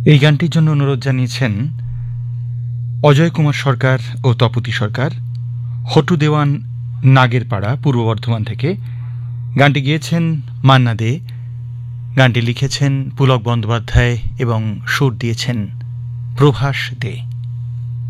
এই গানটির জন্য অনুরোধ জানিয়েছেন অজয় কুমার সরকার ও তপতী সরকার, হটু দেওয়ান, নাগেরপাড়া, পূর্ব বর্ধমান থেকে। গানটি গেয়েছেন মান্না দে, গানটি লিখেছেন পুলক বন্দ্যোপাধ্যায় এবং সুর দিয়েছেন প্রভাস দে।